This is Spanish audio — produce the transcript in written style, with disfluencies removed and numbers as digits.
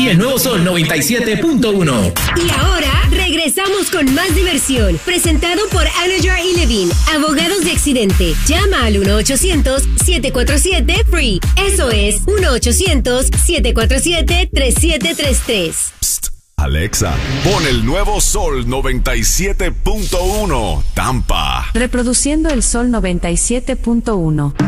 y el nuevo Sol 97.1. Y ahora regresamos con más diversión. Presentado por Anajar y Levine, abogados de accidente. Llama al 1-800-747-FREE. Eso es 1-800-747-3733. Psst, Alexa, pon el nuevo Sol 97.1, Tampa. Reproduciendo el Sol 97.1.